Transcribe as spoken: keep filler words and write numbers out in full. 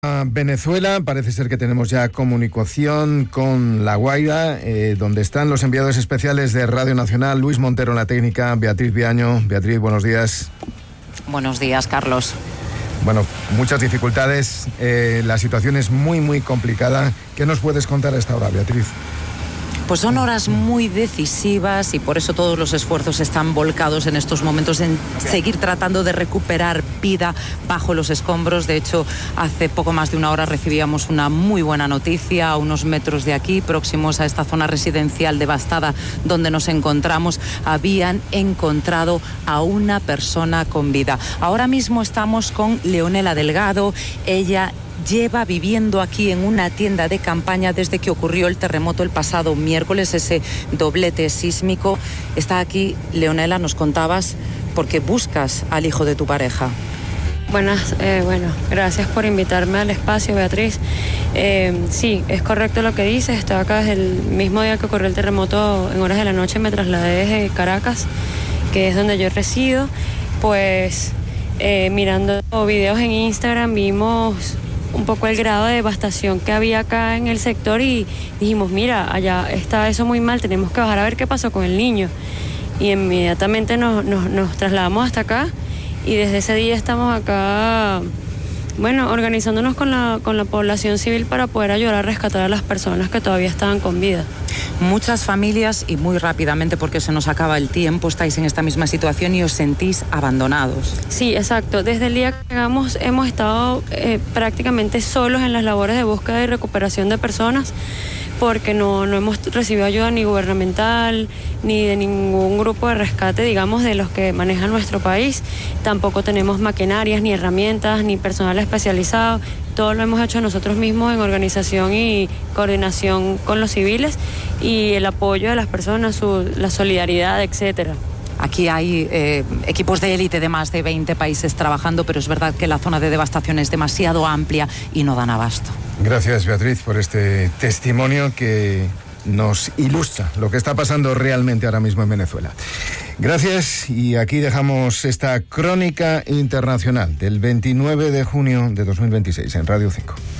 A Venezuela, parece ser que tenemos ya comunicación con La Guaira, eh, donde están los enviados especiales de Radio Nacional, Luis Montero en la técnica, Beatriz Viaño. Beatriz, buenos días. Buenos días, Carlos. Bueno, muchas dificultades, eh, la situación es muy, muy complicada. ¿Qué nos puedes contar a esta hora, Beatriz? Pues son horas muy decisivas y por eso todos los esfuerzos están volcados en estos momentos en seguir tratando de recuperar vida bajo los escombros. De hecho, hace poco más de una hora recibíamos una muy buena noticia a unos metros de aquí, próximos a esta zona residencial devastada donde nos encontramos. Habían encontrado a una persona con vida. Ahora mismo estamos con Leonela Delgado. Ella lleva viviendo aquí en una tienda de campaña desde que ocurrió el terremoto el pasado miércoles, ese doblete sísmico. Está aquí, Leonela, nos contabas, porque buscas al hijo de tu pareja. Buenas, eh, bueno, gracias por invitarme al espacio, Beatriz. Eh, sí, es correcto lo que dices. Estaba acá desde el mismo día que ocurrió el terremoto, en horas de la noche me trasladé desde Caracas, que es donde yo resido. Pues eh, mirando videos en Instagram vimos un poco el grado de devastación que había acá en el sector y dijimos, mira, allá está eso muy mal, tenemos que bajar a ver qué pasó con el niño. Y inmediatamente nos, nos, nos trasladamos hasta acá y desde ese día estamos acá, bueno, organizándonos con la, con la población civil para poder ayudar a rescatar a las personas que todavía estaban con vida. Muchas familias, y muy rápidamente porque se nos acaba el tiempo, estáis en esta misma situación y os sentís abandonados. Sí, exacto. Desde el día que llegamos hemos estado eh, prácticamente solos en las labores de búsqueda y recuperación de personas, porque no, no hemos recibido ayuda ni gubernamental, ni de ningún grupo de rescate, digamos, de los que manejan nuestro país. Tampoco tenemos maquinarias, ni herramientas, ni personal especializado. Todo lo hemos hecho nosotros mismos en organización y coordinación con los civiles y el apoyo de las personas, su, la solidaridad, etcétera. Aquí hay eh, equipos de élite de más de veinte países trabajando, pero es verdad que la zona de devastación es demasiado amplia y no dan abasto. Gracias, Beatriz, por este testimonio que nos ilustra lo que está pasando realmente ahora mismo en Venezuela. Gracias, y aquí dejamos esta crónica internacional del veintinueve de junio de dos mil veintiséis en Radio cinco.